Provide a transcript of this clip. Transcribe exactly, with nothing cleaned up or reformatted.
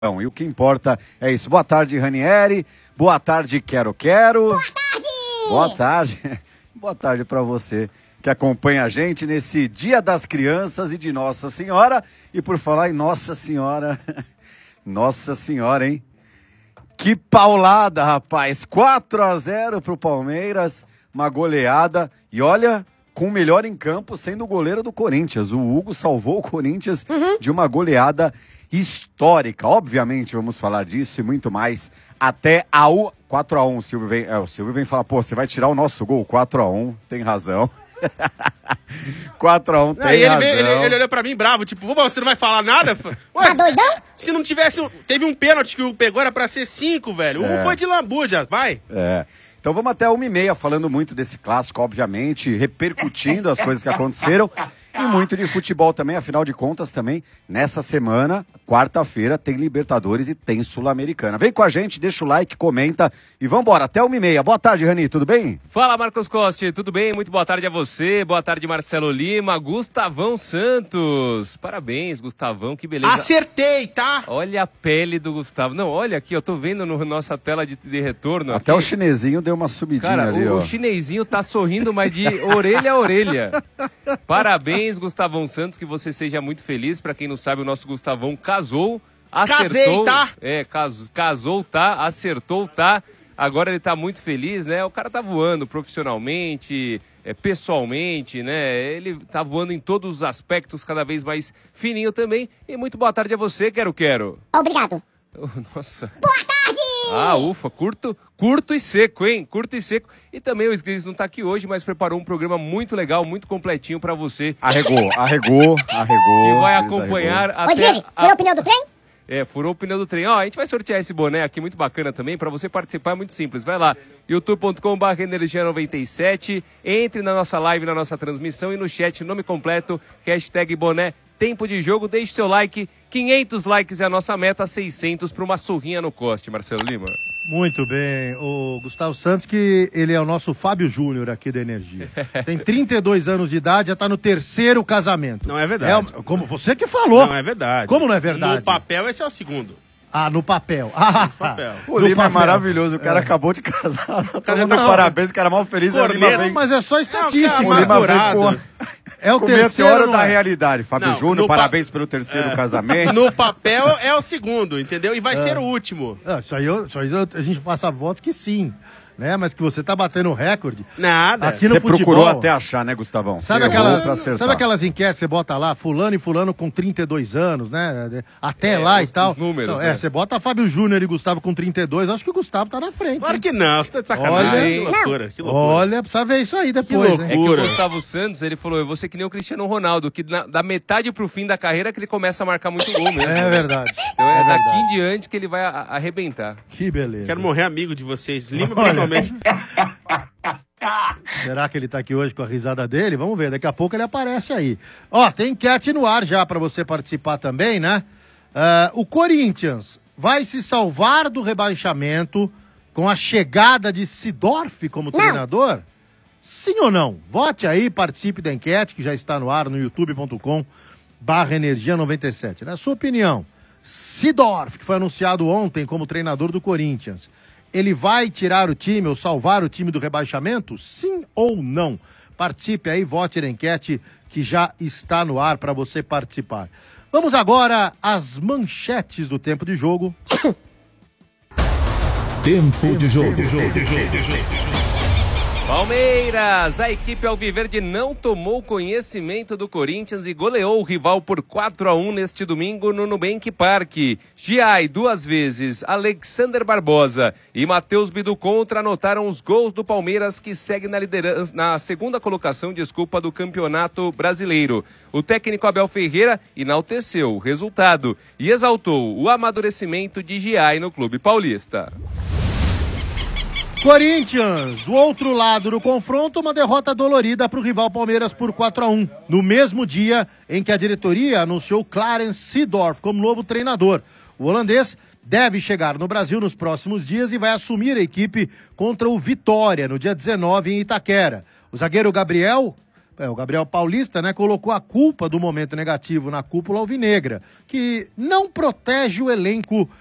E o que importa é isso. Boa tarde, Ranieri. Boa tarde, Quero Quero. Boa tarde! Boa tarde. Boa tarde para você que acompanha a gente nesse Dia das Crianças e de Nossa Senhora. E por falar em Nossa Senhora, Nossa Senhora, hein? Que paulada, rapaz. quatro a zero pro Palmeiras, uma goleada. E olha, com o melhor em campo sendo o goleiro do Corinthians. O Hugo salvou o Corinthians uhum. de uma goleada histórica. Obviamente vamos falar disso e muito mais até a U... quatro a um. O Silvio vem, é, o Silvio vem falar, pô, você vai tirar o nosso gol? quatro a um, tem razão. quatro a um, tem não, e ele razão. Veio, ele, ele olhou pra mim bravo, tipo, você não vai falar nada? Ué, tá doidão? Se não tivesse... Teve um pênalti que o pegou, era pra ser cinco, velho. É. Um foi de lambuja, vai. É. Então vamos até uma e meia falando muito desse clássico, obviamente, repercutindo as coisas que aconteceram. E muito de futebol também, afinal de contas também, nessa semana, quarta-feira, tem Libertadores e tem Sul-Americana. Vem com a gente, deixa o like, comenta e vambora, até uma e meia. Boa tarde, Rani, tudo bem? Fala, Marcos Costa, tudo bem? Muito boa tarde a você, boa tarde, Marcelo Lima, Gustavão Santos. Parabéns, Gustavão, que beleza. Acertei, tá? Olha a pele do Gustavo. Não, olha aqui, eu tô vendo na no, nossa tela de, de retorno. Até aqui. O chinesinho deu uma subidinha. Cara, ali, o, ó. o chinesinho tá sorrindo, mas de orelha a orelha. Parabéns. Gustavão Santos, que você seja muito feliz. Pra quem não sabe, o nosso Gustavão casou, acertou. Casei, tá? É, cas, casou, tá? Acertou, tá? Agora ele tá muito feliz, né? O cara tá voando profissionalmente, é, pessoalmente, né? Ele tá voando em todos os aspectos, cada vez mais fininho também. E muito boa tarde a você, Quero Quero. Obrigado. Nossa. Boa tarde! Ah, ufa, curto, curto e seco, hein? Curto e seco. E também o Sgris não tá aqui hoje, mas preparou um programa muito legal, muito completinho pra você. Arregou, arregou, arregou. Que vai acompanhar arregou. até... Oi, Vini, a... furou o pneu do trem? É, furou o pneu do trem. Ó, a gente vai sortear esse boné aqui, muito bacana também. Pra você participar é muito simples. Vai lá, youtube ponto com barra energia noventa e sete. Entre na nossa live, na nossa transmissão e no chat, nome completo, hashtag boné, tempo de jogo. Deixe seu like. quinhentos likes é a nossa meta, seiscentos para uma surrinha no coste, Marcelo Lima. Muito bem, o Gustavo Santos, que ele é o nosso Fábio Júnior aqui da Energia. Tem trinta e dois anos de idade, já está no terceiro casamento. Não é verdade. É, como você que falou. Não é verdade. Como não é verdade? No papel, esse é o segundo. Ah, no papel. Ah, no papel. O Lima papel. é maravilhoso, o cara é. acabou de casar. Tá dando parabéns, o cara é mal feliz. O Lima vem... Mas é só estatística. O Lima vem com... É o com terceiro hora da é? realidade. Fábio Júnior, parabéns pa... pelo terceiro é. casamento. No papel é o segundo, entendeu? E vai é. ser o último. Ah, isso aí, eu, isso aí eu, a gente faça votos que sim. Né? Mas que você tá batendo recorde. Nada. Aqui no você futebol, procurou até achar, né, Gustavão? Sabe aquelas, sabe aquelas enquetes que você bota lá, fulano e fulano com trinta e dois anos, né? Até é, lá os, e tal. Os números, então, né? É, você bota Fábio Júnior e Gustavo com trinta e dois, acho que o Gustavo tá na frente. Claro hein? que não, você tá de sacanagem. Olha, que loucura, que loucura. Olha, precisa ver isso aí depois, né? É que o Gustavo Santos, ele falou, eu vou ser que nem o Cristiano Ronaldo, que na, da metade pro fim da carreira que ele começa a marcar muito gol mesmo. É verdade. Então é, é daqui verdade. em diante que ele vai a, a arrebentar. Que beleza. Quero morrer amigo de vocês, Lima principalmente. Será que ele tá aqui hoje com a risada dele? Vamos ver, daqui a pouco ele aparece aí. Ó, tem enquete no ar já pra você participar também, né? Uh, o Corinthians vai se salvar do rebaixamento com a chegada de Seedorf como treinador? Sim ou não? Vote aí, participe da enquete que já está no ar no youtube ponto com barra energia noventa e sete. Na sua opinião, Seedorf, que foi anunciado ontem como treinador do Corinthians, ele vai tirar o time ou salvar o time do rebaixamento? Sim ou não? Participe aí, vote na enquete que já está no ar para você participar. Vamos agora às manchetes do tempo de jogo. Tempo de jogo. Palmeiras, a equipe alviverde não tomou conhecimento do Corinthians e goleou o rival por quatro a um neste domingo no Nubank Park. Giai duas vezes, Alexander Barbosa e Matheus Biducontra anotaram os gols do Palmeiras, que segue na liderança, na segunda colocação, desculpa, do Campeonato Brasileiro. O técnico Abel Ferreira enalteceu o resultado e exaltou o amadurecimento de Giai no Clube Paulista. Corinthians, do outro lado do confronto, uma derrota dolorida para o rival Palmeiras por quatro a um, no mesmo dia em que a diretoria anunciou Clarence Seedorf como novo treinador. O holandês deve chegar no Brasil nos próximos dias e vai assumir a equipe contra o Vitória, no dia dezenove, em Itaquera. O zagueiro Gabriel é, o Gabriel Paulista, né, colocou a culpa do momento negativo na cúpula alvinegra, que não protege o elenco